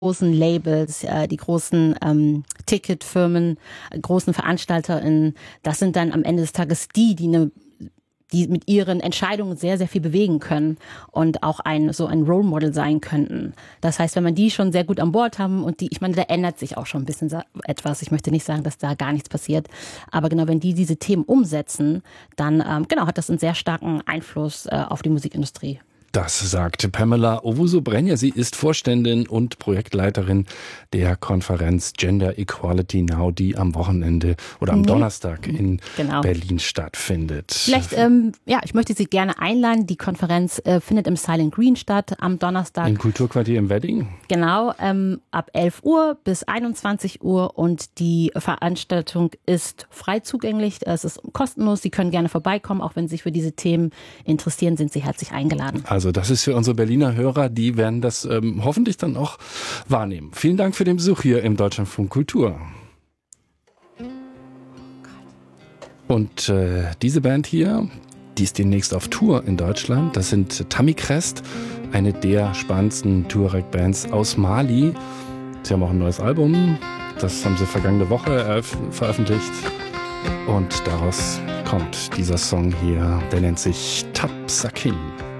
großen Labels, die großen Ticketfirmen, großen VeranstalterInnen, das sind dann am Ende des Tages die mit ihren Entscheidungen sehr, sehr viel bewegen können und auch so ein Role Model sein könnten. Das heißt, wenn man die schon sehr gut an Bord haben und ich meine, da ändert sich auch schon ein bisschen etwas. Ich möchte nicht sagen, dass da gar nichts passiert, aber genau, wenn die diese Themen umsetzen, dann hat das einen sehr starken Einfluss auf die Musikindustrie. Das sagte Pamela Owusu-Brenja. Sie ist Vorständin und Projektleiterin der Konferenz Gender Equality Now, die am Wochenende oder am Donnerstag in Berlin stattfindet. Vielleicht, ich möchte Sie gerne einladen. Die Konferenz findet im Silent Green statt am Donnerstag. Im Kulturquartier im Wedding? Genau, ab 11 Uhr bis 21 Uhr und die Veranstaltung ist frei zugänglich. Es ist kostenlos. Sie können gerne vorbeikommen, auch wenn Sie sich für diese Themen interessieren, sind Sie herzlich eingeladen. Also das ist für unsere Berliner Hörer, die werden das hoffentlich dann auch wahrnehmen. Vielen Dank für den Besuch hier im Deutschlandfunk Kultur. Und diese Band hier, die ist demnächst auf Tour in Deutschland. Das sind Tammy Crest, eine der spannendsten Tuareg-Bands aus Mali. Sie haben auch ein neues Album, das haben sie vergangene Woche veröffentlicht. Und daraus kommt dieser Song hier, der nennt sich Tab Sakin.